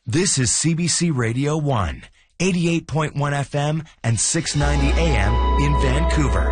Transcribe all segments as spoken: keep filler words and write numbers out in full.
This is C B C Radio one, eighty-eight point one F M and six ninety A M in Vancouver.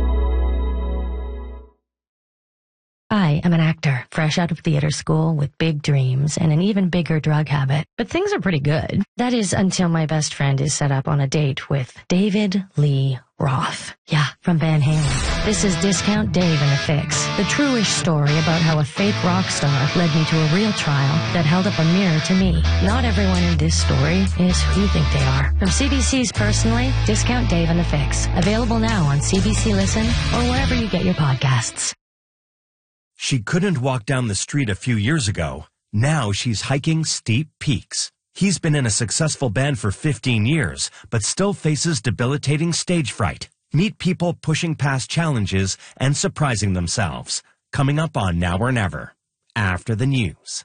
I am an actor, fresh out of theater school with big dreams and an even bigger drug habit. But things are pretty good. That is until my best friend is set up on a date with David Lee Roth. Yeah, from Van Halen. This is Discount Dave and the Fix, the true-ish story about how a fake rock star led me to a real trial that held up a mirror to me. Not everyone in this story is who you think they are. From C B C's Personally, Discount Dave and the Fix. Available now on C B C Listen or wherever you get your podcasts. She couldn't walk down the street a few years ago. Now she's hiking steep peaks. He's been in a successful band for fifteen years, but still faces debilitating stage fright. Meet people pushing past challenges and surprising themselves. Coming up on Now or Never, after the news.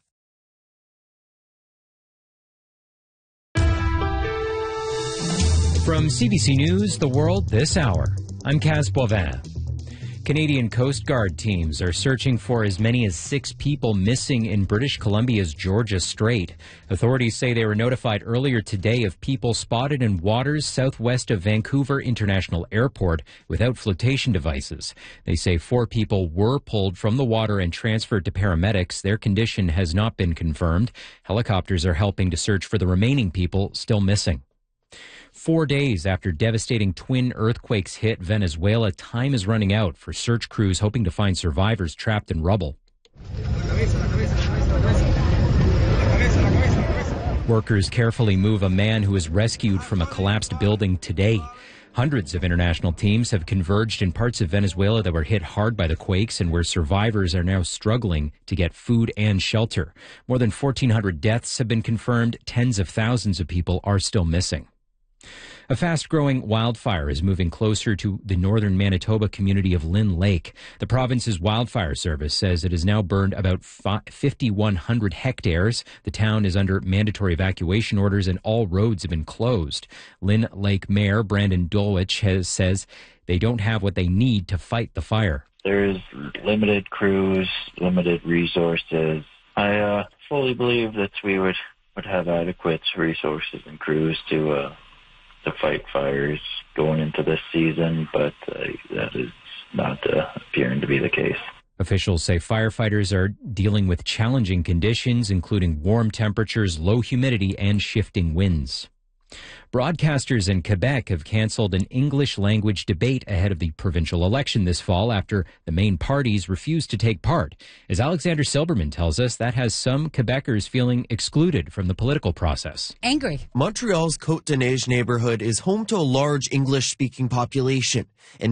From C B C News, The World This Hour, I'm Kaz Boivin. Canadian Coast Guard teams are searching for as many as six people missing in British Columbia's Georgia Strait. Authorities say they were notified earlier today of people spotted in waters southwest of Vancouver International Airport without flotation devices. They say four people were pulled from the water and transferred to paramedics. Their condition has not been confirmed. Helicopters are helping to search for the remaining people still missing. Four days after devastating twin earthquakes hit Venezuela, time is running out for search crews hoping to find survivors trapped in rubble. Workers carefully move a man who was rescued from a collapsed building today. Hundreds of international teams have converged in parts of Venezuela that were hit hard by the quakes and where survivors are now struggling to get food and shelter. More than fourteen hundred deaths have been confirmed. Tens of thousands of people are still missing. A fast-growing wildfire is moving closer to the northern Manitoba community of Lynn Lake. The province's wildfire service says it has now burned about five thousand one hundred hectares. The town is under mandatory evacuation orders and all roads have been closed. Lynn Lake Mayor Brandon Dulwich has, says they don't have what they need to fight the fire. There's limited crews, limited resources. I uh, fully believe that we would, would have adequate resources and crews to... Uh, to fight fires going into this season, but uh, that is not uh, appearing to be the case. Officials say firefighters are dealing with challenging conditions, including warm temperatures, low humidity, and shifting winds. Broadcasters in Quebec have canceled an English-language debate ahead of the provincial election this fall after the main parties refused to take part. As Alexander Silberman tells us, that has some Quebecers feeling excluded from the political process. Angry. Montreal's Côte-des-Neiges neighborhood is home to a large English-speaking population, and